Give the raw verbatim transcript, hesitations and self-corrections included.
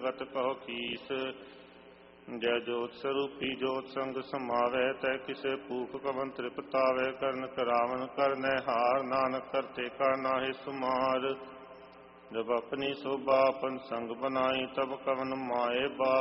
ਜਗਤ ਕਹੋ ਕੀਸ। ਜੈ ਜੋਤ ਸਰੂਪੀ ਜੋਤ ਸੰਗ ਸਮਾਵੈ, ਤੈ ਕਿਸੇ ਭੂਖ ਕਵਨ ਤ੍ਰਿਪਤਾਵੈ। ਕਰਨ ਕਰਾਵਨ ਕਰਨੈ ਹਾਰ, ਨਾਨਕ ਕਰਤੇ ਕਾ ਨਾਹਿ ਸੁਮਾਰ। ਜਬ ਆਪਣੀ ਸੋਭਾ ਆਪਨ ਸੰਗ ਬਨਾਈ, ਤਬ ਕਵਨ ਮਾਏ ਬਾ